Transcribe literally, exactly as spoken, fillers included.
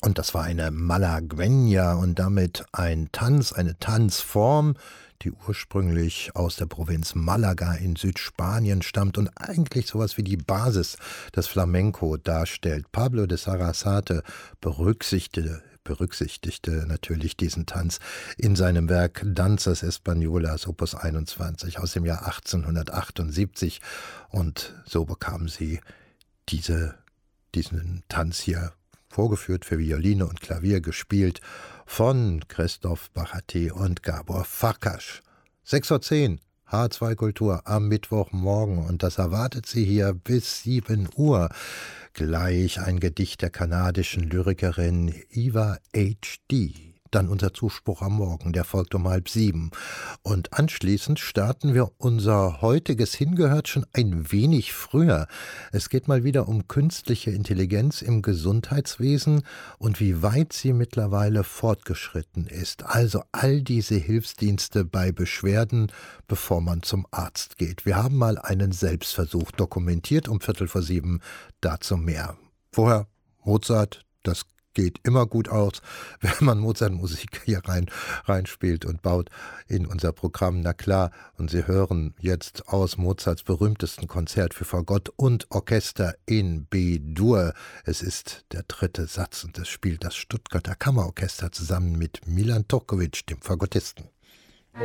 Und das war eine Malagueña und damit ein Tanz, eine Tanzform, die ursprünglich aus der Provinz Malaga in Südspanien stammt und eigentlich sowas wie die Basis des Flamenco darstellt. Pablo de Sarasate berücksichtigte berücksichtigte natürlich diesen Tanz in seinem Werk Danzas Españolas Opus einundzwanzig aus dem Jahr achtzehnhundertachtundsiebzig und so bekam sie diese, diesen Tanz hier vorgeführt, für Violine und Klavier gespielt von Christoph Bachaté und Gabor Farkas. sechs Uhr zehn, H zwei Kultur am Mittwochmorgen und das erwartet Sie hier bis sieben Uhr. Gleich ein Gedicht der kanadischen Lyrikerin Eva H D Dann unser Zuspruch am Morgen, der folgt um halb sieben. Und anschließend starten wir unser heutiges Hingehört schon ein wenig früher. Es geht mal wieder um künstliche Intelligenz im Gesundheitswesen und wie weit sie mittlerweile fortgeschritten ist. Also all diese Hilfsdienste bei Beschwerden, bevor man zum Arzt geht. Wir haben mal einen Selbstversuch dokumentiert um Viertel vor sieben. Dazu mehr. Vorher Mozart, das geht immer gut aus, wenn man Mozart-Musik hier rein reinspielt und baut in unser Programm. Na klar, und Sie hören jetzt aus Mozarts berühmtesten Konzert für Fagott und Orchester in B-Dur. Es ist der dritte Satz und es spielt das Stuttgarter Kammerorchester zusammen mit Milan Turkovic, dem Fagottisten.